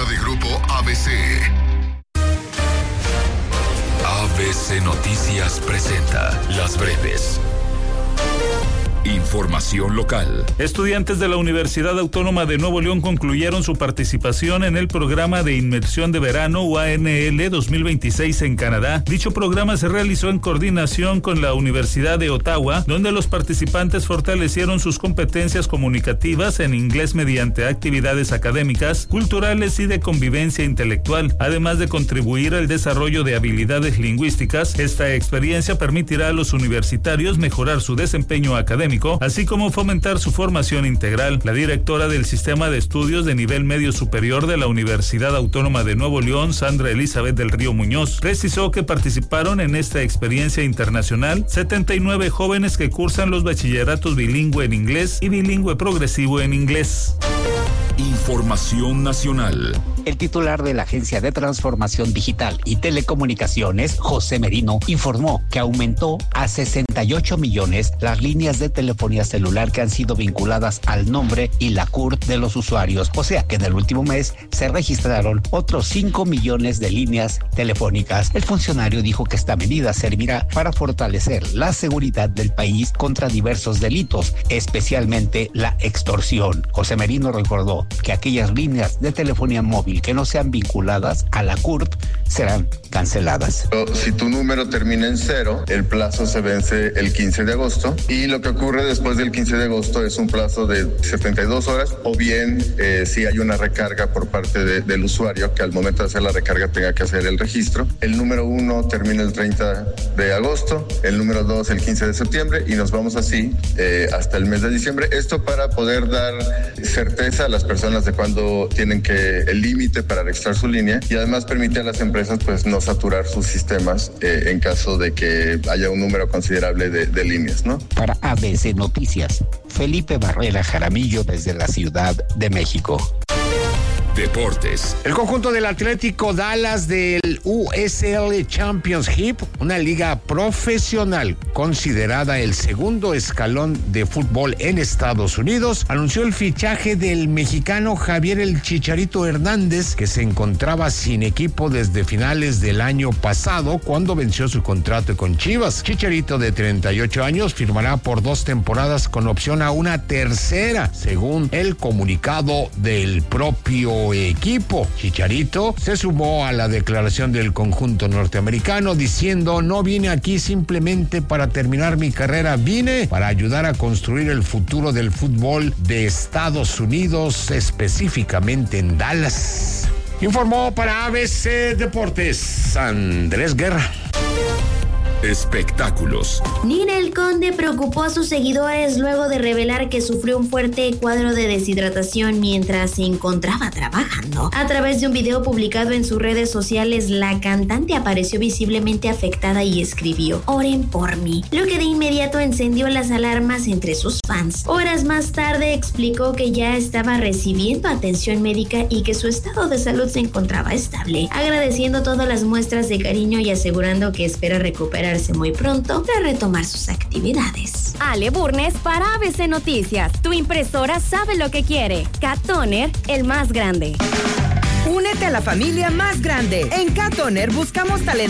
de Grupo ABC. ABC Noticias presenta Las Breves. Información local. Estudiantes de la Universidad Autónoma de Nuevo León concluyeron su participación en el programa de inmersión de verano UANL 2026 en Canadá. Dicho programa se realizó en coordinación con la Universidad de Ottawa, donde los participantes fortalecieron sus competencias comunicativas en inglés mediante actividades académicas, culturales y de convivencia intelectual, además de contribuir al desarrollo de habilidades lingüísticas. Esta experiencia permitirá a los universitarios mejorar su desempeño académico, así como fomentar su formación integral. La directora del Sistema de Estudios de Nivel Medio Superior de la Universidad Autónoma de Nuevo León, Sandra Elizabeth del Río Muñoz, precisó que participaron en esta experiencia internacional 79 jóvenes que cursan los bachilleratos bilingüe en inglés y bilingüe progresivo en inglés. Información nacional. El titular de la Agencia de Transformación Digital y Telecomunicaciones, José Merino, informó que aumentó a 68 millones las líneas de telefonía celular que han sido vinculadas al nombre y la CURP de los usuarios. O sea que en el último mes se registraron otros 5 millones de líneas telefónicas. El funcionario dijo que esta medida servirá para fortalecer la seguridad del país contra diversos delitos, especialmente la extorsión. José Merino recordó que aquellas líneas de telefonía móvil que no sean vinculadas a la CURP serán canceladas. Si tu número termina en 0, el plazo se vence el 15 de agosto y lo que ocurre después del 15 de agosto es un plazo de 72 horas o bien si hay una recarga por parte del usuario que al momento de hacer la recarga tenga que hacer el registro. El número 1 termina el 30 de agosto, el número 2 el 15 de septiembre y nos vamos así hasta el mes de diciembre. Esto para poder dar certeza a las personas de cuándo tienen el límite para registrar su línea y además permite a las empresas pues no saturar sus sistemas en caso de que haya un número considerable de líneas, ¿no? Para ABC Noticias, Felipe Barrera Jaramillo desde la Ciudad de México. Deportes. El conjunto del Atlético Dallas del USL Championship, una liga profesional considerada el segundo escalón de fútbol en Estados Unidos, anunció el fichaje del mexicano Javier El Chicharito Hernández, que se encontraba sin equipo desde finales del año pasado cuando venció su contrato con Chivas. Chicharito, de 38 años, firmará por 2 temporadas con opción a una tercera, según el comunicado del propio equipo. Chicharito se sumó a la declaración del conjunto norteamericano diciendo: no vine aquí simplemente para terminar mi carrera, vine para ayudar a construir el futuro del fútbol de Estados Unidos, específicamente en Dallas. Informó para ABC Deportes Andrés Guerra. Espectáculos. Ninel Conde preocupó a sus seguidores luego de revelar que sufrió un fuerte cuadro de deshidratación mientras se encontraba trabajando. A través de un video publicado en sus redes sociales, la cantante apareció visiblemente afectada y escribió: oren por mí, lo que de inmediato encendió las alarmas entre sus fans. Horas más tarde explicó que ya estaba recibiendo atención médica y que su estado de salud se encontraba estable, agradeciendo todas las muestras de cariño y asegurando que espera recuperarse muy pronto para retomar sus actividades. Ale Burnes para ABC Noticias. Tu impresora sabe lo que quiere. Cat Toner, el más grande. Únete a la familia más grande. En Cat Toner buscamos talento